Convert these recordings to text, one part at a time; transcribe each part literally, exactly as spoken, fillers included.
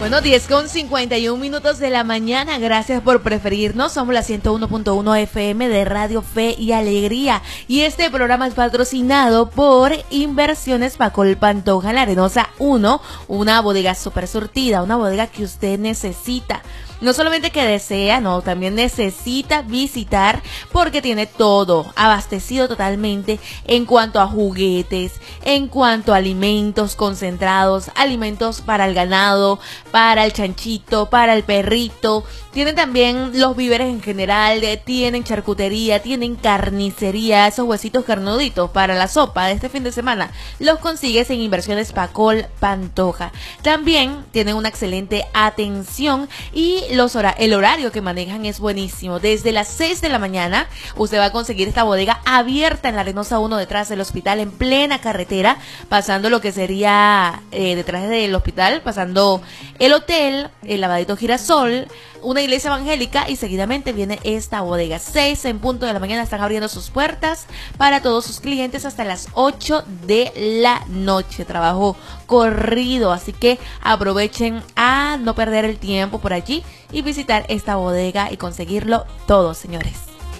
Bueno, diez con cincuenta y un minutos de la mañana. Gracias por preferirnos. Somos la ciento uno punto uno F M de Radio Fe y Alegría. Y este programa es patrocinado por Inversiones Pacol Pantoja en la Arenosa uno. Una bodega súper surtida, una bodega que usted necesita. No solamente que desea, no, también necesita visitar porque tiene todo abastecido totalmente en cuanto a juguetes, en cuanto a alimentos concentrados, alimentos para el ganado, para el chanchito, para el perrito. Tienen también los víveres en general, tienen charcutería, tienen carnicería, esos huesitos carnuditos para la sopa de este fin de semana. Los consigues en Inversiones Pacol Pantoja. También tienen una excelente atención y los hora el horario que manejan es buenísimo. Desde las seis de la mañana usted va a conseguir esta bodega abierta en la Arenosa uno, detrás del hospital, en plena carretera, pasando lo que sería eh, detrás del hospital, pasando el hotel, el Lavadito Girasol, una iglesia evangélica, y seguidamente viene esta bodega. Seis en punto de la mañana están abriendo sus puertas para todos sus clientes hasta las ocho de la noche. Trabajo corrido, así que aprovechen a no perder el tiempo por allí y visitar esta bodega y conseguirlo todo, señores.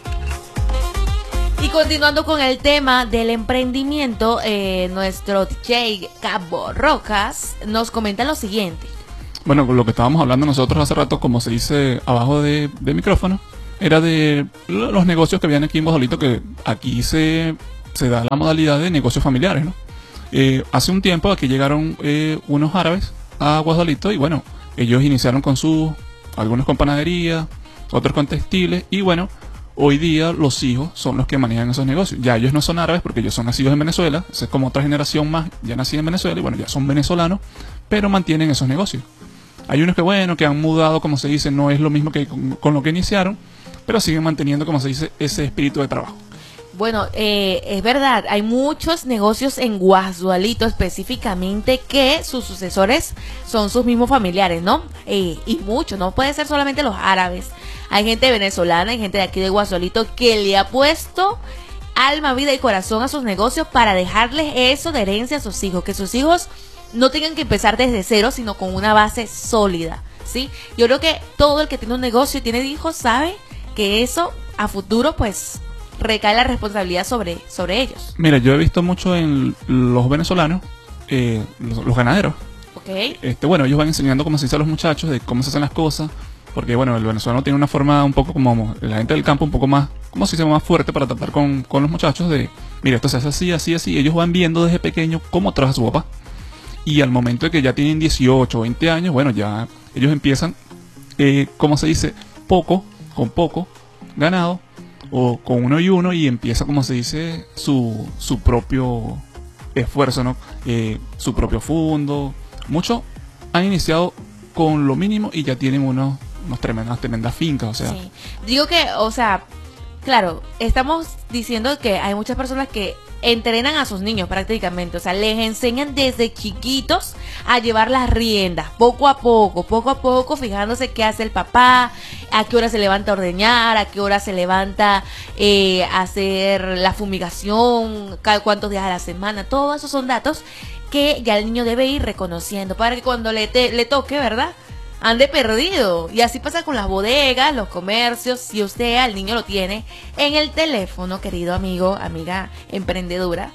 Y continuando con el tema del emprendimiento, eh, nuestro D J Cabo Rojas nos comenta lo siguiente. Bueno, lo que estábamos hablando nosotros hace rato, como se dice abajo de, de micrófono, era de los negocios que habían aquí en Guasolito, que aquí se, se da la modalidad de negocios familiares, ¿no? Eh, hace un tiempo aquí llegaron eh, unos árabes a Guasolito y bueno, ellos iniciaron con sus, algunos con panadería, otros con textiles y bueno, hoy día los hijos son los que manejan esos negocios. Ya ellos no son árabes porque ellos son nacidos en Venezuela, es como otra generación más, ya nacida en Venezuela y bueno, ya son venezolanos, pero mantienen esos negocios. Hay unos que bueno, que han mudado, como se dice, no es lo mismo que con, con lo que iniciaron, pero siguen manteniendo, como se dice, ese espíritu de trabajo. Bueno, eh, es verdad, hay muchos negocios en Guasolito específicamente que sus sucesores son sus mismos familiares, ¿no? Eh, y muchos, no puede ser solamente los árabes. Hay gente venezolana, hay gente de aquí de Guasolito que le ha puesto alma, vida y corazón a sus negocios para dejarles eso de herencia a sus hijos, que sus hijos no tengan que empezar desde cero, sino con una base sólida, ¿sí? Yo creo que todo el que tiene un negocio y tiene hijos sabe que eso a futuro, pues, recae la responsabilidad sobre, sobre ellos. Mira, yo he visto mucho en los venezolanos, eh, los, los ganaderos. Okay. Este, bueno, ellos van enseñando cómo se dice a los muchachos de cómo se hacen las cosas, porque bueno, el venezolano tiene una forma un poco como la gente del campo, un poco más, como se dice, más fuerte para tratar con, con los muchachos de, mira, esto se hace así, así, así. Ellos van viendo desde pequeño cómo trabaja su papá. Y al momento de que ya tienen dieciocho o veinte años, bueno, ya ellos empiezan, eh, como se dice, poco, con poco ganado, o con uno y uno, y empieza, como se dice, su, su propio esfuerzo, ¿no? Eh, su propio fondo. Muchos han iniciado con lo mínimo y ya tienen unos, unos tremendas, tremendas fincas, o sea. Sí. Digo que, o sea, claro, estamos diciendo que hay muchas personas que entrenan a sus niños prácticamente, o sea, les enseñan desde chiquitos a llevar las riendas, poco a poco, poco a poco, fijándose qué hace el papá, a qué hora se levanta a ordeñar, a qué hora se levanta eh, a hacer la fumigación, cada cuántos días a la semana. Todos esos son datos que ya el niño debe ir reconociendo para que cuando le, te, le toque, ¿verdad?, ande perdido. Y así pasa con las bodegas, los comercios. Si usted al niño lo tiene en el teléfono, querido amigo, amiga emprendedora,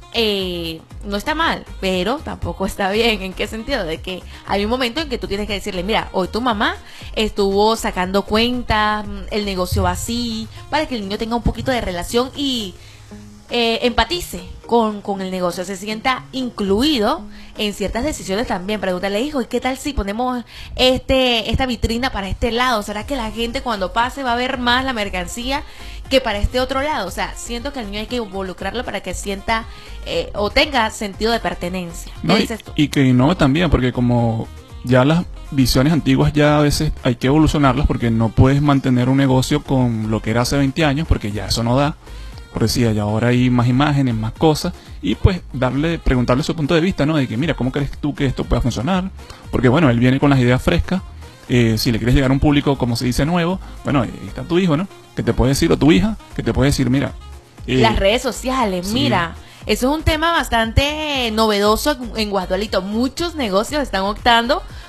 eh, no está mal, pero tampoco está bien. ¿En qué sentido? De que hay un momento en que tú tienes que decirle, mira, hoy tu mamá estuvo sacando cuentas, el negocio va así, para que el niño tenga un poquito de relación y eh, empatice con, con el negocio, se sienta incluido en ciertas decisiones también. Pregúntale, hijo, ¿y qué tal si ponemos este esta vitrina para este lado? ¿Será que la gente cuando pase va a ver más la mercancía que para este otro lado? O sea, siento que al niño hay que involucrarlo para que sienta eh, o tenga sentido de pertenencia. ¿Qué no, dices tú? Y, y que innove también, porque como ya las visiones antiguas ya a veces hay que evolucionarlas, porque no puedes mantener un negocio con lo que era hace veinte años, porque ya eso no da. Por decía, y ahora hay más imágenes, más cosas, y pues darle, preguntarle su punto de vista, ¿no? De que, mira, ¿cómo crees tú que esto pueda funcionar? Porque bueno, él viene con las ideas frescas. Eh, si le quieres llegar a un público, como se dice, nuevo, bueno, ahí está tu hijo, ¿no? Que te puede decir, o tu hija, que te puede decir, mira. Eh, las redes sociales, sí. Mira, eso es un tema bastante novedoso en Guasolito. Muchos negocios están optando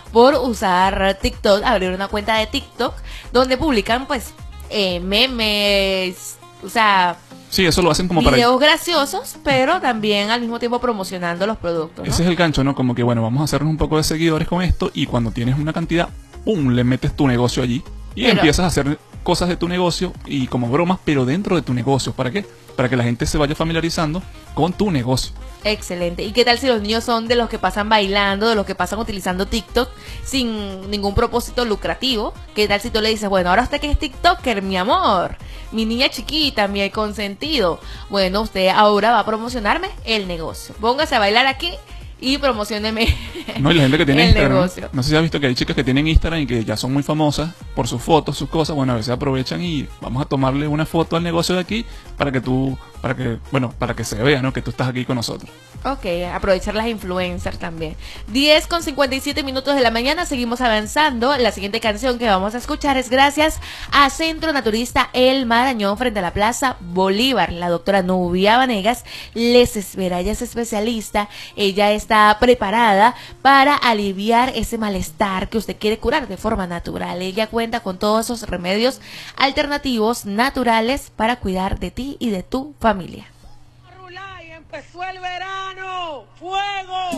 por usar TikTok, abrir una cuenta de TikTok donde publican pues eh, memes, o sea, sí, eso lo hacen como videos para... graciosos, pero también al mismo tiempo promocionando los productos, ¿no? Ese es el gancho, ¿no? Como que, bueno, vamos a hacernos un poco de seguidores con esto y cuando tienes una cantidad, ¡pum!, le metes tu negocio allí y Pero- empiezas a hacer cosas de tu negocio y como bromas, pero dentro de tu negocio. ¿Para qué? Para que la gente se vaya familiarizando con tu negocio. Excelente. ¿Y qué tal si los niños son de los que pasan bailando, de los que pasan utilizando TikTok sin ningún propósito lucrativo? ¿Qué tal si tú le dices, bueno, ahora usted que es TikToker, mi amor, mi niña chiquita, mi consentido? Bueno, usted ahora va a promocionarme el negocio. Póngase a bailar aquí y promocioneme No, y la gente que tiene el Instagram, ¿no? negocio. No sé si has visto que hay chicas que tienen Instagram y que ya son muy famosas por sus fotos, sus cosas. Bueno, a veces aprovechan y vamos a tomarle una foto al negocio de aquí para que tú, para que, bueno, para que se vea, ¿no? Que tú estás aquí con nosotros. Ok, aprovechar las influencers también. diez con cincuenta y siete minutos de la mañana, seguimos avanzando. La siguiente canción que vamos a escuchar es gracias a Centro Naturista El Marañón frente a la Plaza Bolívar. La doctora Nubia Vanegas les espera, ella es especialista, ella está preparada para aliviar ese malestar que usted quiere curar de forma natural. Ella cuenta con todos esos remedios alternativos naturales para cuidar de ti y de tu familia. Y empezó el verano, fuego.